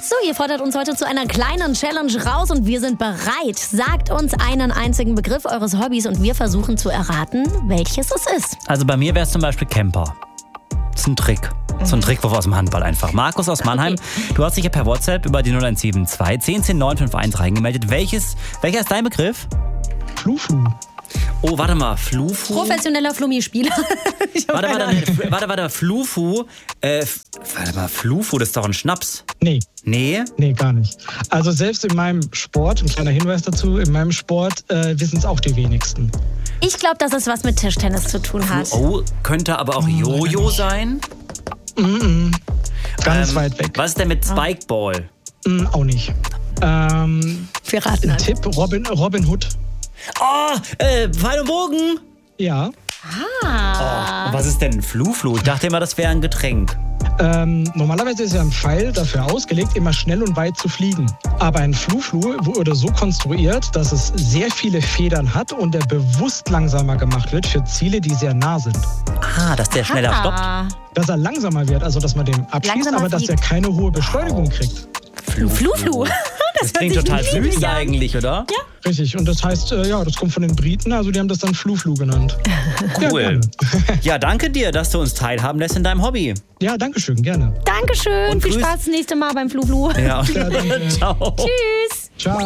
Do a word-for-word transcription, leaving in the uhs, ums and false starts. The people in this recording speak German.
So, ihr fordert uns heute zu einer kleinen Challenge raus und wir sind bereit. Sagt uns einen einzigen Begriff eures Hobbys und wir versuchen zu erraten, welches es ist. Also bei mir wäre es zum Beispiel Camper. Das ist ein Trick. So ein Trickwurf aus dem Handball einfach. Markus aus Mannheim, okay. Du hast dich ja per WhatsApp über die null eins sieben zwei zehn zehn neun fünf eins reingemeldet. Welches, welcher ist dein Begriff? Flufu. Oh, warte mal, Flufu? Professioneller Flummi-Spieler. warte, warte, warte, warte, Flufu. Äh, f- warte mal, Flufu, das ist doch ein Schnaps. Nee. Nee? Nee, gar nicht. Also selbst in meinem Sport, ein kleiner Hinweis dazu, in meinem Sport äh, wissen es auch die wenigsten. Ich glaube, dass es was mit Tischtennis zu tun hat. Oh, könnte aber auch Jojo sein? Mm-mm. Ganz ähm, weit weg. Was ist denn mit Spikeball? Mm, auch nicht. Ähm, Wir raten ein Tipp, Robin, Robin Hood. Oh, äh, Pfeil und Bogen. Ja. Ah. Oh, was ist denn ein Flu-Flu? Ich dachte immer, das wäre ein Getränk. Ähm, normalerweise ist ja ein Pfeil dafür ausgelegt, immer schnell und weit zu fliegen. Aber ein Fluflu wurde so konstruiert, dass es sehr viele Federn hat und er bewusst langsamer gemacht wird für Ziele, die sehr nah sind. Ah, dass der schneller stoppt. Dass er langsamer wird, also dass man den abschießt, Langsamer aber dass fliegt. er keine hohe Beschleunigung kriegt. Flu, Flu. Das, das klingt total süß eigentlich, oder? Ja. Richtig, und das heißt, äh, ja, das kommt von den Briten, also die haben das dann Fluflu genannt. Cool. Ja, ja, danke dir, dass du uns teilhaben lässt in deinem Hobby. Ja, danke schön, gerne. Dankeschön. Und Viel grüß- Spaß das nächste Mal beim Flu-Flu. Ja, Ja, danke. ciao. Tschüss. Ciao.